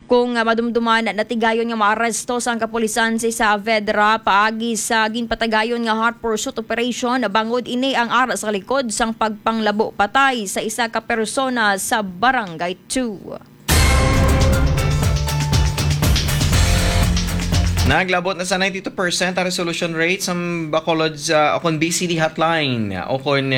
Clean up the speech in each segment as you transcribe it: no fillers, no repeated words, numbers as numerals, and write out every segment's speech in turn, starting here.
kung madumduman na tigayon nga maaresto sa kapulisan sa Saavedra paagi sa ginpatagayon nga hot pursuit operation bangod ini ang aras sa likod sang pagpanglabo patay sa isa ka persona sa Barangay 2. Naglabot na sa 92% ang resolution rate sa Bacolod okon BCD hotline okon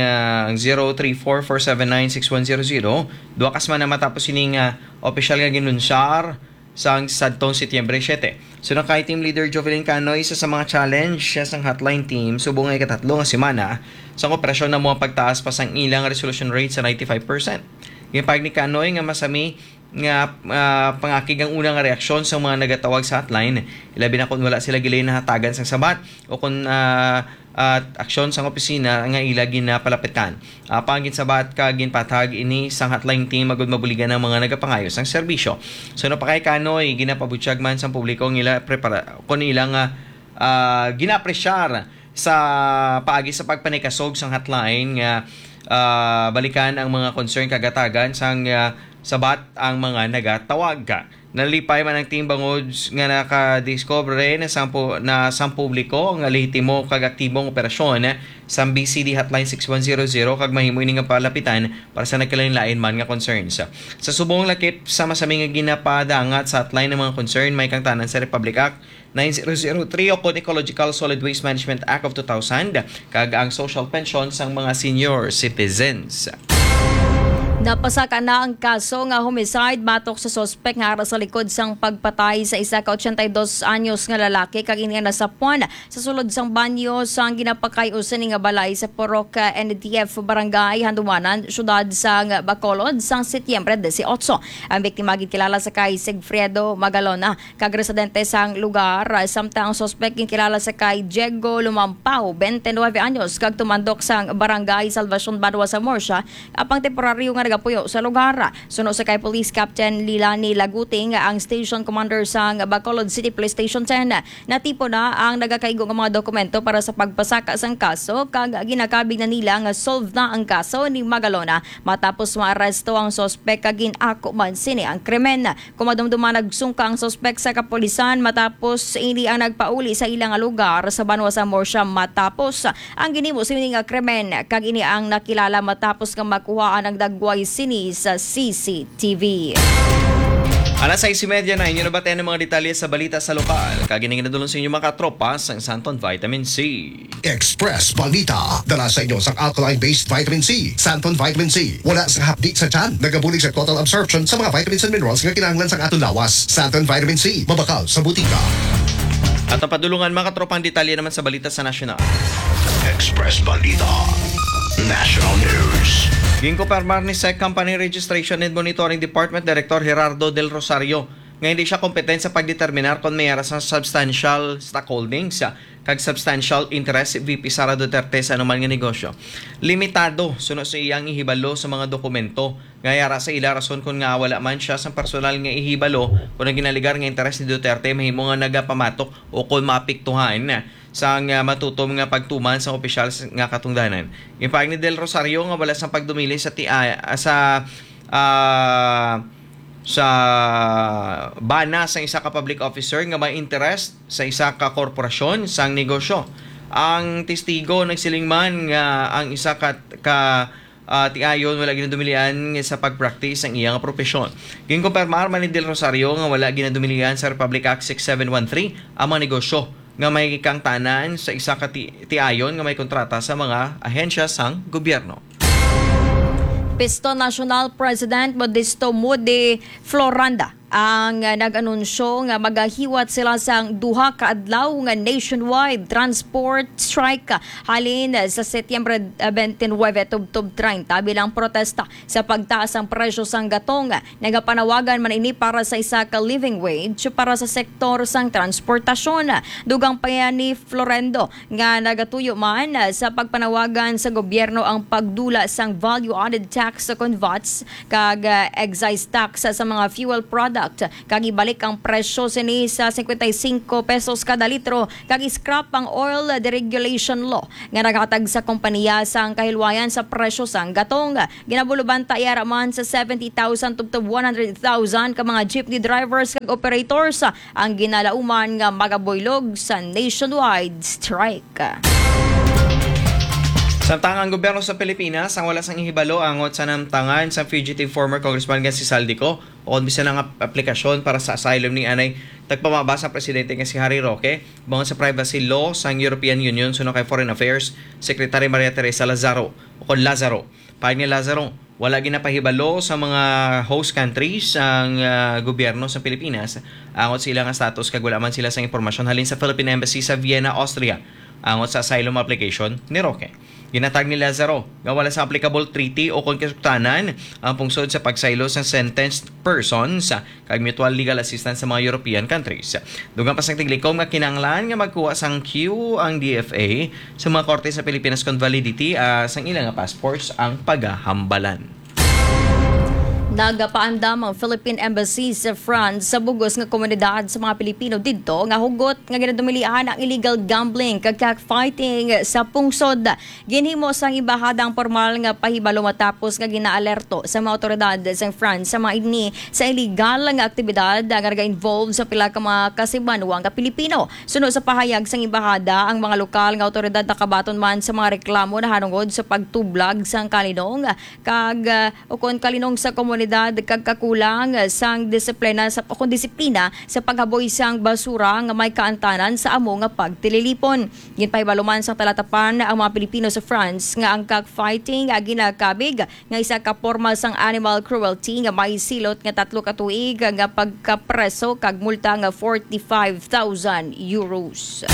0344796100. Duwa kas man na matapos ining opisyal nga ginunsyar sa sadtong Setyembre 7. So kay team leader Jovelyn Canoy isa sa mga challenge siya sang hotline team subong nga ikatatlo nga semana sa operasyon na mo pagtaas pa sang ilang resolution rate sa 95%. Gipag ni Canoy nga masami nga pangakig ang unang reaksyon sa mga nagatawag sa hotline, ilabi na kung wala sila gilay na hatagan sa sabat o kung aksyon sa opisina nga ilagi na palapitan. Pangin sabat kagin patag ini sang hotline team magud mabuligan ng mga nagapangayos ang serbisyo. So no pa kay Kanoy ginapabutyag man sa publiko ila prepara kun ilang ginapresyar sa paagi sa pagpanikasog sang hotline nga balikan ang mga concern kagatagan sang sabat ang mga nagatawag ka. Nalipay man ang team bangod nga nakadiscover na sang publiko nga lehitimo kag aktibong operasyon sa BCD hotline 6100 kag mahimo ini nga palapitan para sa nagkalain-lain man nga concerns. Sa subong lakip sa masami nga ginapadangat sa hotline ng mga concern may kang tanan sa Republic Act 9003 o kung Ecological Solid Waste Management Act of 2000 kag ang social pension sang mga senior citizens. Napasaka na ang kaso nga homicide batok sa suspect nga ara sa likod sang pagpatay sa isa ka 82 anyos nga lalaki kag ini nga nasapuan sa sulod sang banyo sang ginapakay-usan nga balay sa Purok NDF Barangay Handumanan, syudad sang Bacolod sang Setyembre 18. Ang biktima gikilala sa kay Sigfredo Magalona kag residente sang lugar samtang ang suspect gikilala sa kay Diego Lumampao 29 anyos kag tumandok sang Barangay Salvacion Banwa sa Morsha apang temporaryo nga nagapuyo sa lugar. Suno sa kay Police Captain Lilani Laguting ang Station Commander sang Bacolod City Police Station 10 natipo na ang nagakaigo nga mga dokumento para sa pagpasaka sang kaso kag ginakabig na nila nga solve na ang kaso ni Magalona matapos maaresto ang suspect kag ginako man sini ang krimen. Kumadumduman nagsungka ang suspect sa kapulisan matapos ini ang nagpauli sa ilang lugar sa Banwa sa Morsha matapos ang ginimo sini nga krimen kag ini ang nakilala matapos nga makuhaan ang dagway sini sa CCTV. Alas 6:30 na inyo nabatean ng mga detalye sa balita sa lokal. Kagining nadulong sa inyo mga katropa sa Santon Vitamin C. Express Balita. Dala sa inyo sa alkaline-based vitamin C. Santon Vitamin C. Wala sa hapdi sa tiyan. Nagabulig sa total absorption sa mga vitamins and minerals nga kinahanglan sa atong lawas. Santon Vitamin C. Mabakal sa butika. At ang padulungan mga katropang detalye naman sa balita sa nasyonal. Express Balita. National News. Ginkumpirmar ni SEC Company Registration and Monitoring Department Director Gerardo Del Rosario nga hindi siya kompetente sa pagdeterminar kung may aras ng substantial stockholdings kag substantial interest VP Sara Duterte sa anuman nga negosyo. Limitado suno sa iyang ihibalo sa mga dokumento nga yara sa ila rason kung nga wala man siya sa personal nga ihibalo kung ang ginaligar nga interest ni Duterte mahimo nga nagapamatok o kung mapiktuhan sa matutom nga pagtuman sa opisyal nga katungdanan. Ipag ni Del Rosario nga wala sa pagdumili sa sa bana sa isa ka public officer nga may interest sa isa ka korporasyon sang negosyo. Ang testigo nagsiling man nga ang isa ka tiayon wala ginadumilian sa pagpractice ang iyang propesyon. Ginkumpirmar man ni Del Rosario nga wala ginadumilian sa Republic Act 6713 ang mga negosyo nga may kang tanan sa isa ka tiayon nga may kontrata sa mga ahensya sang gobyerno. Pisto National President Modesto Moody Floranda ang nag-anunsyo nga magahiwat sila sang duha ka adlaw nga nationwide transport strike halin sa Setyembre 29 tubtob 30 bilang protesta sa pagtaas ang presyo sang gatong. Nagapanawagan man ini para sa isa ka living wage para sa sektor sang transportasyon. Dugang pa yan ni Florendo nga nagatuyo man sa pagpanawagan sa gobyerno ang pagdula sang value added tax sa convats kag excise tax sa mga fuel products product. Kag ibalik ang presyo sini sa 55 pesos kada litro. Kag scrap ang oil deregulation law nga naghatag sa kompanya sang kahilwayan sa presyo sang gatong. Ginabuluban ta iaraman sa 70,000 to 100,000 ka mga jeepney drivers kag operators ang ginalauman nga magaboylog sa nationwide strike. Samtang ang gobyerno sa Pilipinas ang wala sang ihibalo angot sa namtangan sa fugitive former congressman nga si Saldico o bisa ng aplikasyon para sa asylum ni anay tagpamabasa presidente nga si Harry Roque bangon sa privacy law sa European Union suno kay Foreign Affairs Secretary Maria Teresa Lazaro o kon Lazaro. Paag ni Lazaro, wala ginapahibalo sa mga host countries ang gobyerno sa Pilipinas angot sila nga status kag wala man sila sa impormasyon halin sa Philippine Embassy sa Vienna, Austria angot sa asylum application ni Roque. Ginatag ni Lazaro nga wala sa applicable treaty o kung kasuktanan ang pungsod sa pagsaylo sa sentenced persons kag mutual legal assistance sa mga European countries. Dugang pa sang tiglikom nga kinanglan nga magkuha sang queue ang DFA sa mga korte sa Pilipinas kon validity sang ilang nga passports ang pagahambalan. Nagapaandam ang Philippine Embassy sa France sa bugos nga komunidad sa mga Pilipino didto nga hugot nga ginadumilian ang illegal gambling kag cockfighting sa pungsod. Ginhimo sang embahadang formal nga pahibalo matapos nga ginaalerto sa mga otoridad sa France sa mga ini sa illegal nga aktibidad nga naga-involve sa pila ka mga kasibanwang nga Pilipino. Sunod sa pahayag sang embahada, ang mga lokal nga otoridad nakabaton man sa mga reklamo na hanungod sa pagtublag sang kalinong kag ukon kalinong sa komunidad kag kakulang sang disiplina sa disiplina sa paghaboy sang basura nga may kaantanan sa amo nga pagtililipon. Ginpahibaluman sang talatapan ang mga Pilipino sa France nga ang cockfighting ginakabig nga isa ka porma sang animal cruelty nga may silot nga 3 ka tuig nga pagkapreso kag multa nga 45,000 euros.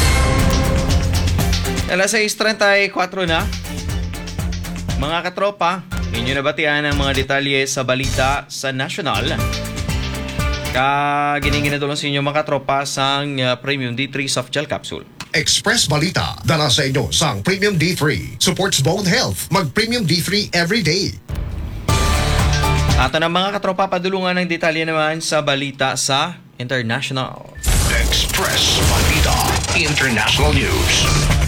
Alas 6:34 na. Mga katropa, inyo nabatian ang mga detalye sa balita sa National. Gininginadulong sa inyo mga katropa sang Premium D3 Soft Gel Capsule. Express Balita, dala sa inyo sang Premium D3. Supports bone health. Mag-Premium D3 every day. Ato na mga katropa, padulungan ng detalye naman sa balita sa International. Express Balita International News.